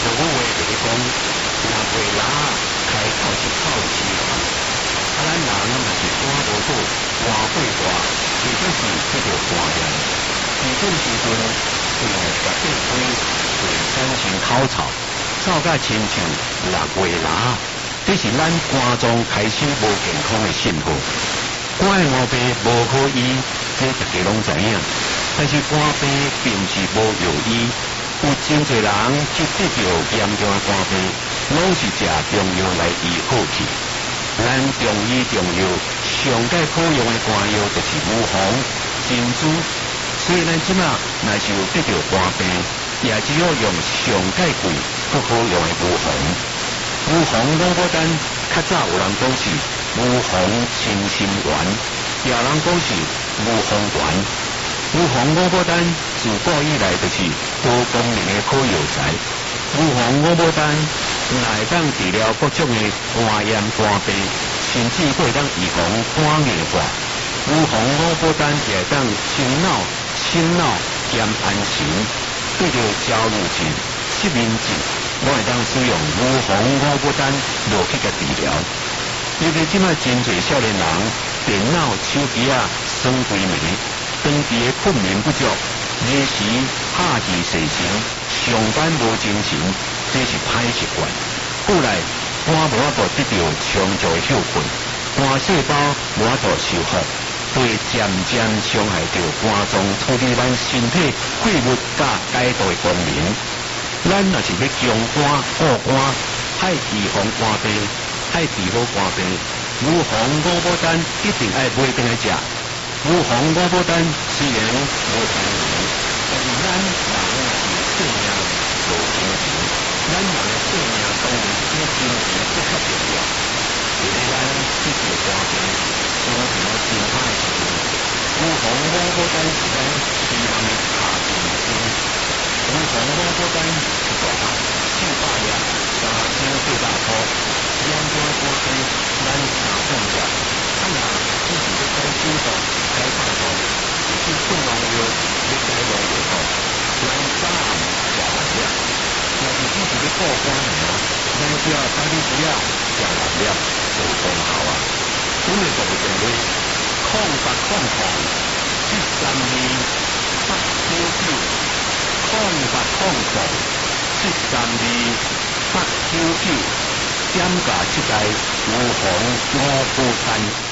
有话就是讲，若袂拉开口是靠吃饭。咱人若是肝无好，肝过大，或者是叫做肝炎。地震时阵，对内绝对会产生口臭，臭甲亲像6月拉，这是咱肝脏开始无健康的信号。肝的毛病无好医，这大家拢知影。但是肝病并不是无药医，有真侪人即得着严重的肝病，拢是食中药来医好去。咱中医中药上界可用的肝药就是乌黄、珍珠，所以咱即马若是有得着肝病，也只有用上界贵、搁好用的乌黄。乌黄五宝丹，较早有人讲是乌黄清心丸，也有人讲是乌黄丸。乌黄五宝丹自古以来就是多功能的好药材。乌黄五宝丹乃当治疗各种的肝炎、肝病，甚至可以当预防肝硬化。乌黄五宝丹也当心脑兼安神，对着焦虑症、失眠症，我会当使用乌黄五宝丹落去个治疗。尤其即摆真侪少年人电脑、手机耍规暝。长期的困眠不足，夜时拍字睡醒，上班无精神，这是歹习惯。后来肝无法度得到长久的休困，肝细胞无法度修复，会渐渐伤害到肝脏处理咱身体废物甲解毒的功能。咱若是要强肝护肝，爱预防肝病，爱治好肝病，乌黄五宝丹一定爱买回来食。乌黄五宝丹虽然无钱钱，但是咱人是性命无金钱，咱人的性命当然比金钱更较重要。因为咱得着肝病，伤到真歹的时阵，乌黄五宝丹是咱希望的下定金。乌黄五宝丹一大盒400粒，3400块，两罐肝病咱3罐食，只是要改手术、改放松，只是困难药，要改用药后，咱早暗食6粒。若是只是要过关尔，咱只要3日时食6粒就有功效啊。本日就电话0800-732-899，0800-732-899，点价这台乌黄五宝丹。